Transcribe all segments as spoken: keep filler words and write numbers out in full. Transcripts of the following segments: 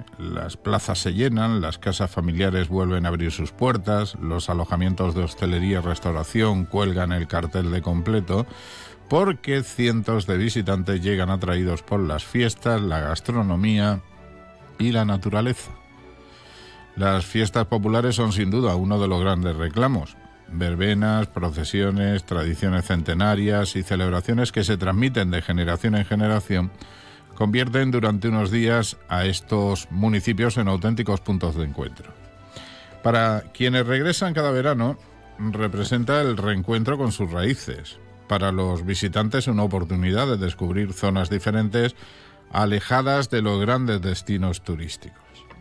las plazas se llenan, las casas familiares vuelven a abrir sus puertas, los alojamientos de hostelería y restauración cuelgan el cartel de completo, porque cientos de visitantes llegan atraídos por las fiestas, la gastronomía y la naturaleza. Las fiestas populares son sin duda uno de los grandes reclamos. Verbenas, procesiones, tradiciones centenarias y celebraciones que se transmiten de generación en generación convierten durante unos días a estos municipios en auténticos puntos de encuentro. Para quienes regresan cada verano, representa el reencuentro con sus raíces. Para los visitantes, una oportunidad de descubrir zonas diferentes, alejadas de los grandes destinos turísticos.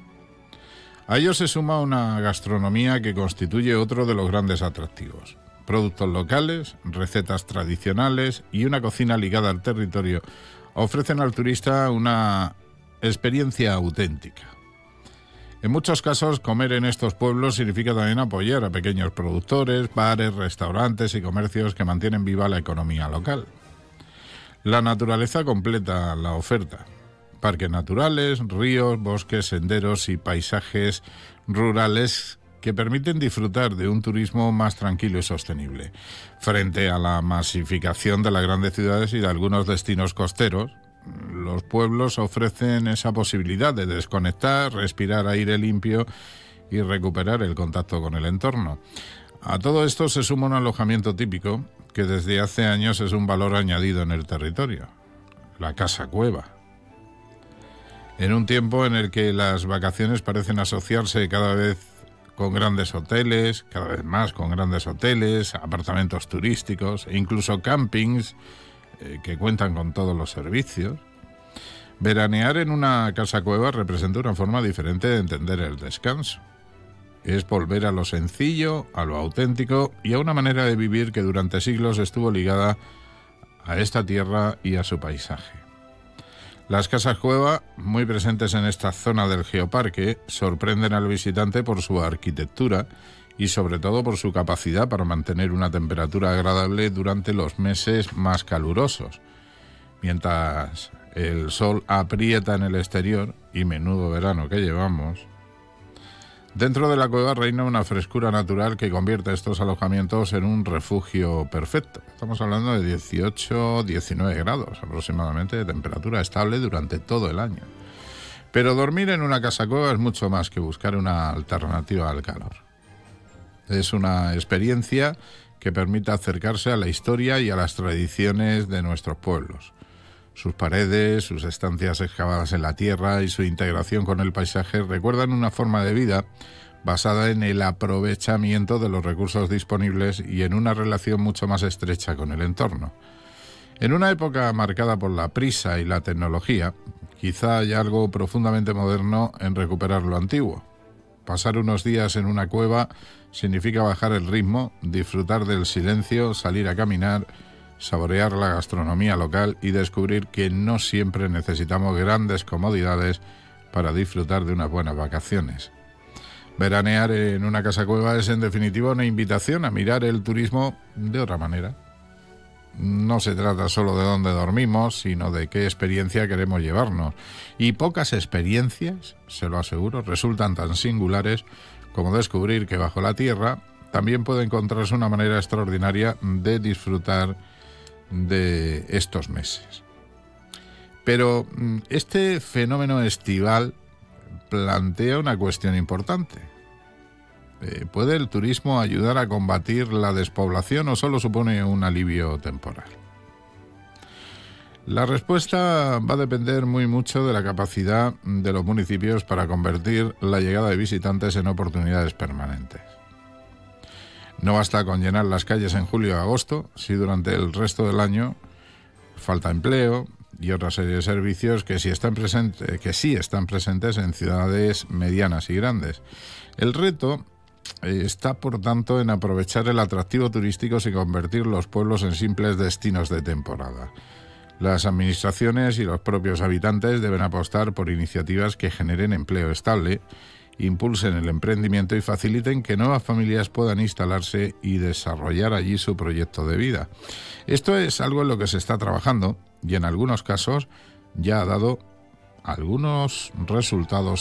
A ello se suma una gastronomía que constituye otro de los grandes atractivos. Productos locales, recetas tradicionales y una cocina ligada al territorio ofrecen al turista una experiencia auténtica. En muchos casos, comer en estos pueblos significa también apoyar a pequeños productores, bares, restaurantes y comercios que mantienen viva la economía local. La naturaleza completa la oferta. Parques naturales, ríos, bosques, senderos y paisajes rurales que permiten disfrutar de un turismo más tranquilo y sostenible. Frente a la masificación de las grandes ciudades y de algunos destinos costeros, los pueblos ofrecen esa posibilidad de desconectar, respirar aire limpio y recuperar el contacto con el entorno. A todo esto se suma un alojamiento típico que desde hace años es un valor añadido en el territorio: la casa cueva. En un tiempo en el que las vacaciones parecen asociarse cada vez con grandes hoteles, cada vez más con grandes hoteles, apartamentos turísticos e incluso campings eh, que cuentan con todos los servicios, veranear en una casa cueva representa una forma diferente de entender el descanso. Es volver a lo sencillo, a lo auténtico y a una manera de vivir que durante siglos estuvo ligada a esta tierra y a su paisaje. Las casas cueva, muy presentes en esta zona del geoparque, sorprenden al visitante por su arquitectura y sobre todo por su capacidad para mantener una temperatura agradable durante los meses más calurosos. Mientras el sol aprieta en el exterior, y menudo verano que llevamos, dentro de la cueva reina una frescura natural que convierte estos alojamientos en un refugio perfecto. Estamos hablando de dieciocho a diecinueve grados aproximadamente de temperatura estable durante todo el año. Pero dormir en una casa cueva es mucho más que buscar una alternativa al calor. Es una experiencia que permite acercarse a la historia y a las tradiciones de nuestros pueblos. Sus paredes, sus estancias excavadas en la tierra y su integración con el paisaje recuerdan una forma de vida basada en el aprovechamiento de los recursos disponibles y en una relación mucho más estrecha con el entorno. En una época marcada por la prisa y la tecnología, quizá haya algo profundamente moderno en recuperar lo antiguo. Pasar unos días en una cueva significa bajar el ritmo, disfrutar del silencio, salir a caminar, saborear la gastronomía local y descubrir que no siempre necesitamos grandes comodidades para disfrutar de unas buenas vacaciones. Veranear en una casa cueva es en definitiva una invitación a mirar el turismo de otra manera. No se trata solo de dónde dormimos, sino de qué experiencia queremos llevarnos. Y pocas experiencias, se lo aseguro, resultan tan singulares como descubrir que bajo la tierra también puede encontrarse una manera extraordinaria de disfrutar de estos meses. Pero este fenómeno estival plantea una cuestión importante. Eh, ¿Puede el turismo ayudar a combatir la despoblación o solo supone un alivio temporal? La respuesta va a depender muy mucho de la capacidad de los municipios para convertir la llegada de visitantes en oportunidades permanentes. No basta con llenar las calles en julio y agosto si durante el resto del año falta empleo y otra serie de servicios que sí están presentes, que sí están presentes en ciudades medianas y grandes. El reto está, por tanto, en aprovechar el atractivo turístico sin convertir los pueblos en simples destinos de temporada. Las administraciones y los propios habitantes deben apostar por iniciativas que generen empleo estable, impulsen el emprendimiento y faciliten que nuevas familias puedan instalarse y desarrollar allí su proyecto de vida. Esto es algo en lo que se está trabajando y en algunos casos ya ha dado algunos resultados